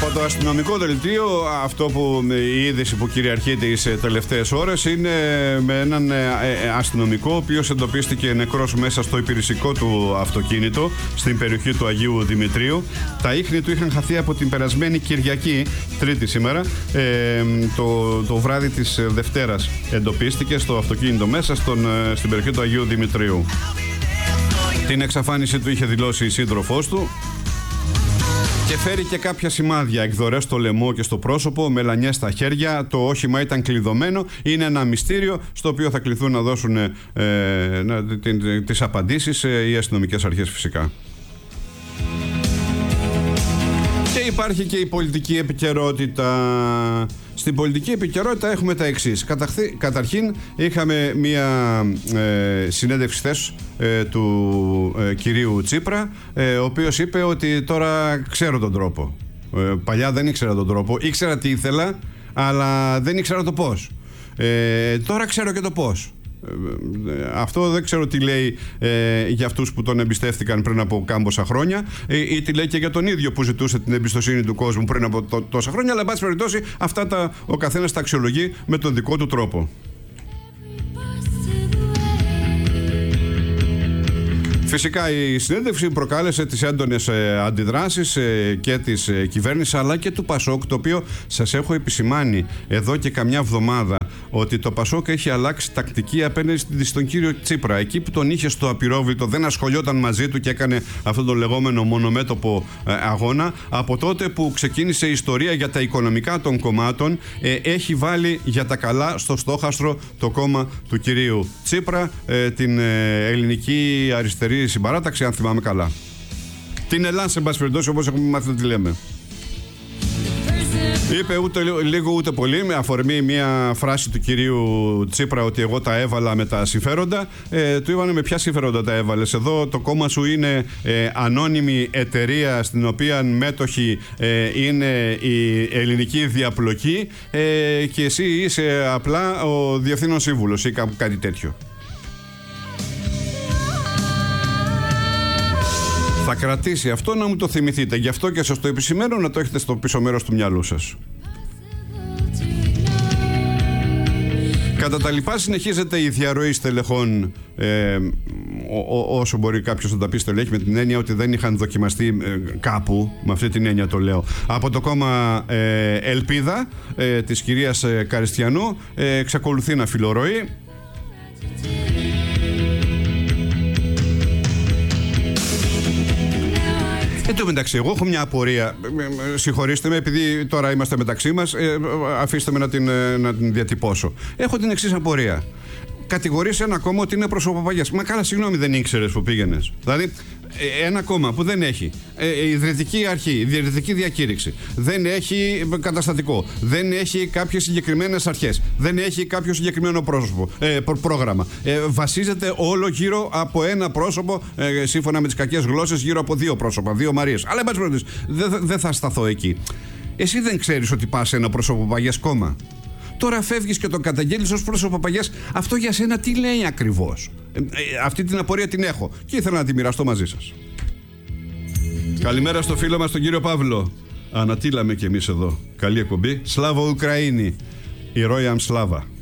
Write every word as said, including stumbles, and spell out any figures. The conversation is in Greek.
Από το αστυνομικό δελτίο, αυτό που η είδηση που κυριαρχεί τις τελευταίες ώρες είναι με έναν αστυνομικό ο οποίος εντοπίστηκε νεκρός μέσα στο υπηρεσικό του αυτοκίνητο στην περιοχή του Αγίου Δημητρίου. Τα ίχνη του είχαν χαθεί από την περασμένη Κυριακή, Τρίτη σήμερα. Ε, το, το βράδυ της Δευτέρας εντοπίστηκε στο αυτοκίνητο μέσα στον, στην περιοχή του Αγίου Δημητρίου. Την εξαφάνιση του είχε δηλώσει η σύντροφός του. Και φέρει και κάποια σημάδια, εκδορές στο λαιμό και στο πρόσωπο, μελανιές στα χέρια. Το όχημα ήταν κλειδωμένο. Είναι ένα μυστήριο στο οποίο θα κληθούν να δώσουν ε, ε, τις απαντήσεις ε, οι αστυνομικές αρχές φυσικά. Και υπάρχει και η πολιτική επικαιρότητα. Στην πολιτική επικαιρότητα έχουμε τα εξής. Καταρχήν είχαμε μια ε, συνέντευξη χθες ε, του ε, κυρίου Τσίπρα, ε, ο οποίος είπε ότι τώρα ξέρω τον τρόπο. Ε, παλιά δεν ήξερα τον τρόπο, ήξερα τι ήθελα, αλλά δεν ήξερα το πώς. Ε, τώρα ξέρω και το πώς. Αυτό δεν ξέρω τι λέει ε, για αυτούς που τον εμπιστεύτηκαν πριν από κάμποσα χρόνια ε, ή τι λέει και για τον ίδιο που ζητούσε την εμπιστοσύνη του κόσμου πριν από τό, τόσα χρόνια. Αλλά εν πάση περιπτώσει αυτά τα, ο καθένας τα αξιολογεί με τον δικό του τρόπο. Φυσικά η συνέντευξη προκάλεσε τις έντονες ε, αντιδράσεις ε, και της ε, κυβέρνησης αλλά και του Πασόκ, το οποίο σας έχω επισημάνει εδώ και καμιά εβδομάδα ότι το Πασόκ έχει αλλάξει τακτική απέναντι στον κύριο Τσίπρα. Εκεί που τον είχε στο απειρόβλητο, δεν ασχολιόταν μαζί του και έκανε αυτόν τον λεγόμενο μονομέτωπο ε, αγώνα. Από τότε που ξεκίνησε η ιστορία για τα οικονομικά των κομμάτων, ε, έχει βάλει για τα καλά στο στόχαστρο το κόμμα του κυρίου Τσίπρα, ε, την ε, ελληνική αριστερή συμπαράταξη, αν θυμάμαι καλά. Την Ελλάδα, σε πάση περιπτώσει, όπως έχουμε μάθει να τη λέμε. Είπε ούτε λίγο ούτε πολύ, με αφορμή μια φράση του κυρίου Τσίπρα ότι εγώ τα έβαλα με τα συμφέροντα. Ε, του είπανε με ποια συμφέροντα τα έβαλες. Εδώ το κόμμα σου είναι ε, ανώνυμη εταιρεία στην οποία μέτοχη ε, είναι η ελληνική διαπλοκή ε, και εσύ είσαι απλά ο διευθύνων σύμβουλος ή κάπου κάτι τέτοιο. Θα κρατήσει αυτό να μου το θυμηθείτε. Γι' αυτό και σας το επισημαίνω να το έχετε στο πίσω μέρος του μυαλού σας. Κατά τα λοιπά συνεχίζεται η διαρροή στελεχών ε, ό, ό, όσο μπορεί κάποιος να τα πει στελέχη, με την έννοια ότι δεν είχαν δοκιμαστεί ε, κάπου, με αυτή την έννοια το λέω, από το κόμμα ε, Ελπίδα ε, της κυρίας ε, Καριστιανού ε, εξακολουθεί να φιλορροεί. Εν τω μεταξύ, εγώ έχω μια απορία. Συγχωρήστε με, επειδή τώρα είμαστε μεταξύ μας, ε, αφήστε με να την, να την διατυπώσω. Έχω την εξής απορία. Κατηγορείς ένα κόμμα ότι είναι προσωποπαγιάς. Μα καλά, συγγνώμη, δεν ήξερες που πήγαινες. Δηλαδή, ένα κόμμα που δεν έχει ε, ιδρυτική αρχή, ιδρυτική διακήρυξη, δεν έχει καταστατικό, δεν έχει κάποιες συγκεκριμένες αρχές, δεν έχει κάποιο συγκεκριμένο πρόσωπο, ε, προ, πρόγραμμα. Ε, βασίζεται όλο γύρω από ένα πρόσωπο, ε, σύμφωνα με τις κακές γλώσσες, γύρω από δύο πρόσωπα, δύο Μαρίες. Αλλά εν δεν δε θα σταθώ εκεί. Εσύ δεν ξέρεις ότι πας σε ένα προσωποπαγιές κόμμα. Τώρα φεύγεις και τον καταγγέλεις ως προσωποπαγιές. Αυτό για σένα τι λέει ακριβώς? Ε, ε, αυτή την απορία την έχω και ήθελα να τη μοιραστώ μαζί σας. Καλημέρα στο φίλο μας τον κύριο Παύλο. Ανατήλαμε κι εμείς εδώ. Καλή εκπομπή. Σλάβο Ουκραίνη. Ηρώιαμ Σλάβα.